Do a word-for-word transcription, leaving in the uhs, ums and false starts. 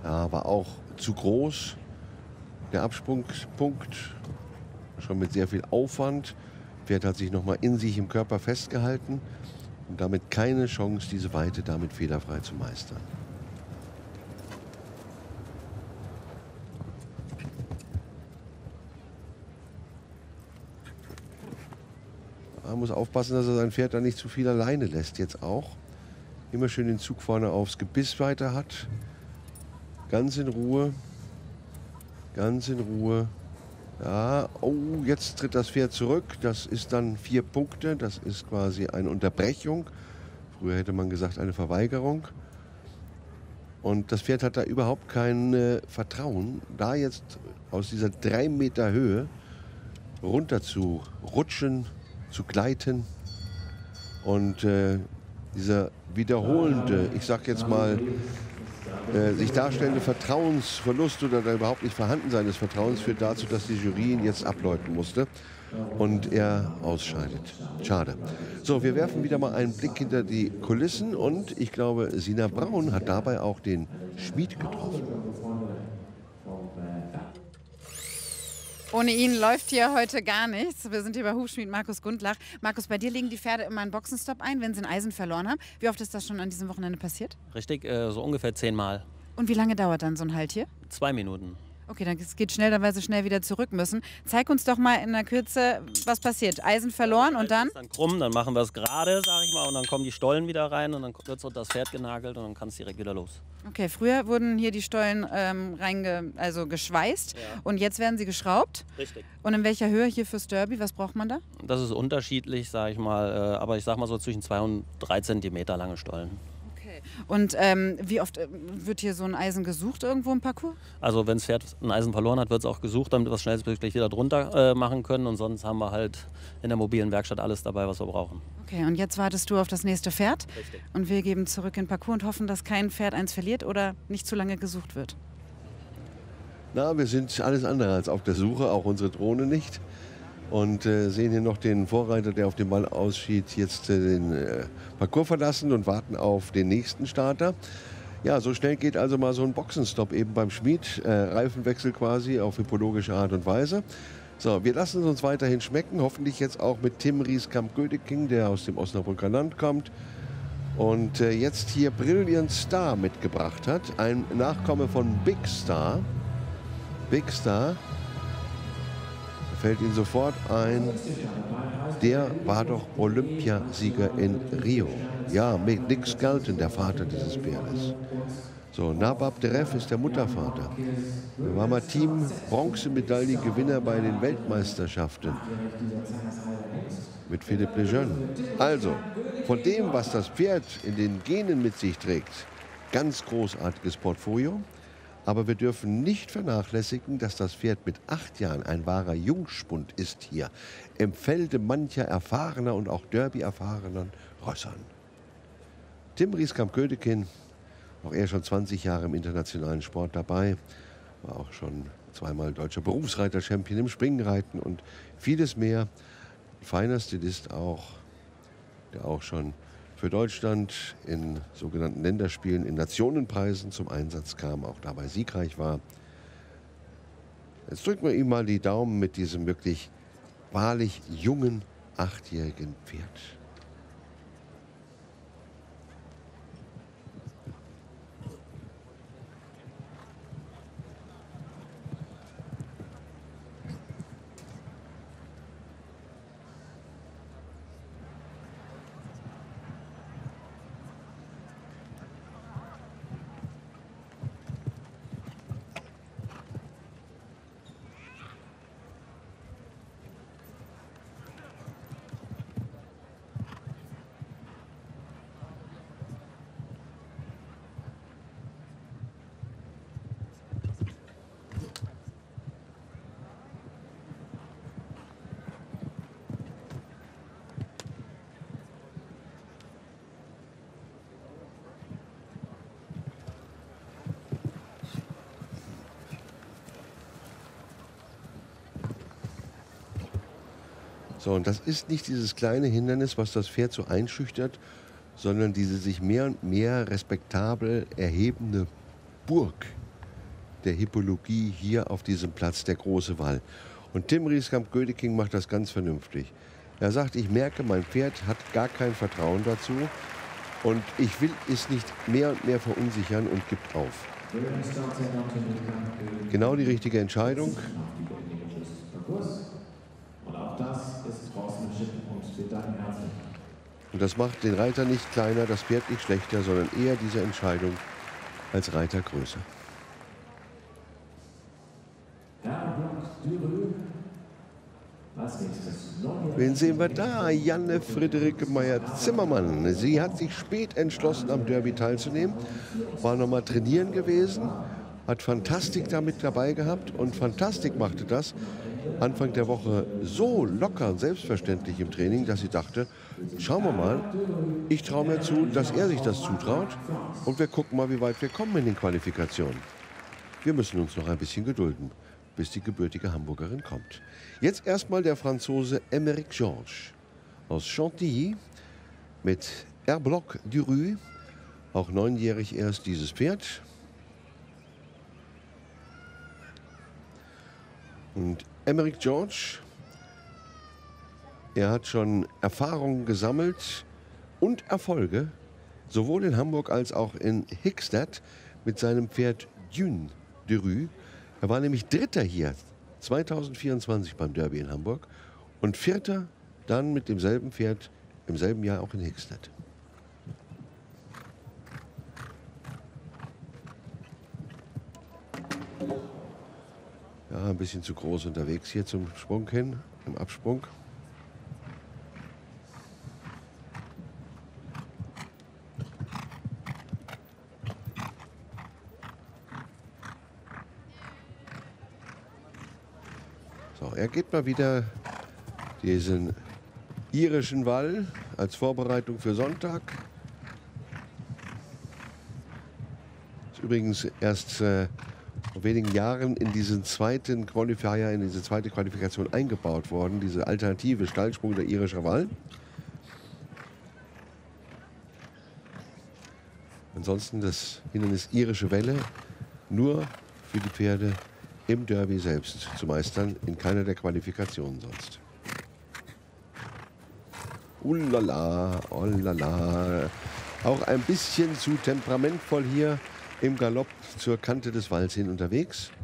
Ja, war auch zu groß. Der Absprungspunkt schon mit sehr viel Aufwand. Pferd hat sich noch mal in sich im Körper festgehalten und damit keine Chance, diese Weite damit fehlerfrei zu meistern. Man muss aufpassen, dass er sein Pferd da nicht zu viel alleine lässt jetzt auch. Immer schön den Zug vorne aufs Gebiss weiter hat. Ganz in Ruhe. Ganz in Ruhe. Ja, oh, jetzt tritt das Pferd zurück. Das ist dann vier Punkte. Das ist quasi eine Unterbrechung. Früher hätte man gesagt eine Verweigerung. Und das Pferd hat da überhaupt kein äh, Vertrauen, da jetzt aus dieser drei Meter Höhe runter zu rutschen, zu gleiten. Und äh, dieser wiederholende, ich sag jetzt mal, äh, sich darstellende Vertrauensverlust oder da überhaupt nicht vorhanden sein des Vertrauens führt dazu, dass die Jury ihn jetzt abläuten musste und er ausscheidet. Schade. So, wir werfen wieder mal einen Blick hinter die Kulissen und ich glaube, Sina Braun hat dabei auch den Schmied getroffen. Ohne ihn läuft hier heute gar nichts. Wir sind hier bei Hufschmied Markus Gundlach. Markus, bei dir legen die Pferde immer einen Boxenstopp ein, wenn sie ein Eisen verloren haben. Wie oft ist das schon an diesem Wochenende passiert? Richtig, äh, so ungefähr zehnmal. Und wie lange dauert dann so ein Halt hier? Zwei Minuten. Okay, dann es geht schnell, weil sie schnell wieder zurück müssen. Zeig uns doch mal in der Kürze, was passiert. Eisen verloren und dann? Dann krumm, dann machen wir es gerade, sag ich mal, und dann kommen die Stollen wieder rein und dann wird so das Pferd genagelt und dann kann es direkt wieder los. Okay, früher wurden hier die Stollen ähm, reinge, also geschweißt Ja. und jetzt werden sie geschraubt. Richtig. Und in welcher Höhe hier fürs Derby? Was braucht man da? Das ist unterschiedlich, sag ich mal, äh, aber ich sag mal so zwischen zwei und drei Zentimeter lange Stollen. Okay. Und ähm, wie oft äh, wird hier so ein Eisen gesucht irgendwo im Parcours? Also wenn das Pferd ein Eisen verloren hat, wird es auch gesucht, damit wir es schnellstmöglich wieder drunter äh, machen können. Und sonst haben wir halt in der mobilen Werkstatt alles dabei, was wir brauchen. Okay, und jetzt wartest du auf das nächste Pferd. Richtig. Und wir geben zurück in den Parcours und hoffen, dass kein Pferd eins verliert oder nicht zu lange gesucht wird. Na, wir sind alles andere als auf der Suche, auch unsere Drohne nicht. Und äh, sehen hier noch den Vorreiter, der auf dem Ball ausschied, jetzt äh, den äh, Parcours verlassen und warten auf den nächsten Starter. Ja, so schnell geht also mal so ein Boxenstopp eben beim Schmied. Äh, Reifenwechsel quasi auf hippologische Art und Weise. So, wir lassen es uns weiterhin schmecken. Hoffentlich jetzt auch mit Tim Rieskamp-Gödeking, der aus dem Osnabrücker Land kommt. Und äh, jetzt hier Brilliant Star mitgebracht hat. Ein Nachkomme von Big Star. Big Star. Fällt Ihnen sofort ein, der war doch Olympiasieger in Rio. Ja, mit Nick Skelton, der Vater dieses Pferdes. So, Nabab Deref ist der Muttervater. Er war mal Team-Bronzemedaillengewinner bei den Weltmeisterschaften mit Philippe Lejeune. Also, von dem, was das Pferd in den Genen mit sich trägt, ganz großartiges Portfolio. Aber wir dürfen nicht vernachlässigen, dass das Pferd mit acht Jahren ein wahrer Jungspund ist hier. Im Felde mancher erfahrener und auch Derby-erfahrener Rössern. Tim Rieskamp-Gödekin, auch er schon zwanzig Jahre im internationalen Sport dabei. War auch schon zweimal deutscher Berufsreiter-Champion im Springreiten und vieles mehr. Feiner Stilist auch, der auch schon für Deutschland in sogenannten Länderspielen, in Nationenpreisen zum Einsatz kam, auch dabei siegreich war. Jetzt drücken wir ihm mal die Daumen mit diesem wirklich wahrlich jungen, achtjährigen Pferd. So, und das ist nicht dieses kleine Hindernis, was das Pferd so einschüchtert, sondern diese sich mehr und mehr respektabel erhebende Burg der Hippologie hier auf diesem Platz, der große Wall. Und Tim Rieskamp-Gödeking macht das ganz vernünftig. Er sagt, ich merke, mein Pferd hat gar kein Vertrauen dazu und ich will es nicht mehr und mehr verunsichern und gibt auf. Genau die richtige Entscheidung. Und auch das ist Horsemanship und wir danken herzlich. Und das macht den Reiter nicht kleiner, das Pferd nicht schlechter, sondern eher diese Entscheidung als Reiter größer. Wen sehen wir da? Janne Friederike Meyer-Zimmermann. Sie hat sich spät entschlossen, am Derby teilzunehmen. War noch mal trainieren gewesen, hat Fantastik damit dabei gehabt. Und Fantastik machte das Anfang der Woche so locker und selbstverständlich im Training, dass sie dachte, schauen wir mal, ich traue mir zu, dass er sich das zutraut. Und wir gucken mal, wie weit wir kommen in den Qualifikationen. Wir müssen uns noch ein bisschen gedulden, bis die gebürtige Hamburgerin kommt. Jetzt erstmal der Franzose Émeric Georges aus Chantilly mit Herblock du Rue, auch neunjährig erst dieses Pferd. Und Émeric Georges, er hat schon Erfahrungen gesammelt und Erfolge, sowohl in Hamburg als auch in Hickstead mit seinem Pferd Dune de Rue. Er war nämlich Dritter hier zweitausendvierundzwanzig beim Derby in Hamburg und Vierter dann mit demselben Pferd im selben Jahr auch in Hickstead. Ja, ein bisschen zu groß unterwegs hier zum Sprung hin, im Absprung. So, er geht mal wieder diesen irischen Wall als Vorbereitung für Sonntag. Ist übrigens erst äh, vor wenigen Jahren in diesen zweiten Qualifier, in diese zweite Qualifikation eingebaut worden, diese alternative Stallsprung der irische Wall. Ansonsten das Hindernis irische Welle nur für die Pferde im Derby selbst zu meistern, in keiner der Qualifikationen sonst. Ullala, ullala. Auch ein bisschen zu temperamentvoll hier im Galopp zur Kante des Walls hin unterwegs.